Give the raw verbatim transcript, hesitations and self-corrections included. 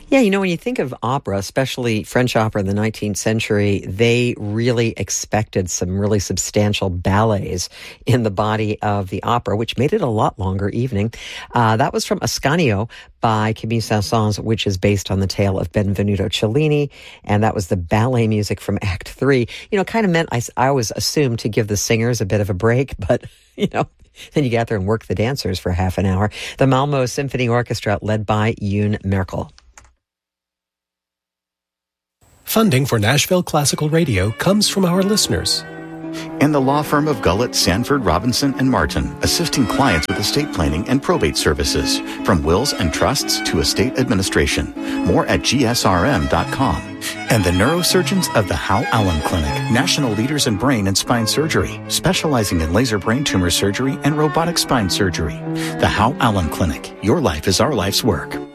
Yeah, you know, when you think of opera, especially French opera in the nineteenth century, they really expected some really substantial ballets in the body of the opera, which made it a lot longer evening. Uh, that was from Ascanio by Camille Saint-Saëns, which is based on the tale of Benvenuto Cellini, and that was the ballet music from Act Three. You know, it kind of meant, I, I always assumed to give the singers a bit of a break, but, you know, then you get out there and work the dancers for half an hour. The Malmö Symphony Orchestra, led by Yoon Merkel. Funding for Nashville Classical Radio comes from our listeners. And the law firm of Gullett, Sanford, Robinson, and Martin, assisting clients with estate planning and probate services, from wills and trusts to estate administration. More at G S R M dot com. And the neurosurgeons of the Hal Allen Clinic, national leaders in brain and spine surgery, specializing in laser brain tumor surgery and robotic spine surgery. The Hal Allen Clinic. Your life is our life's work.